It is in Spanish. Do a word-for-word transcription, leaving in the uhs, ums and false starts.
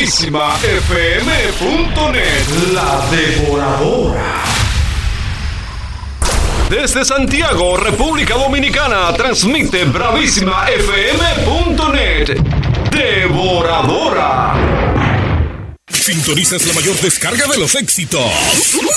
bravísima f m punto net. La Devoradora. Desde Santiago, República Dominicana, transmite bravísima f m punto net. Devoradora. Sintonizas la mayor descarga de los éxitos.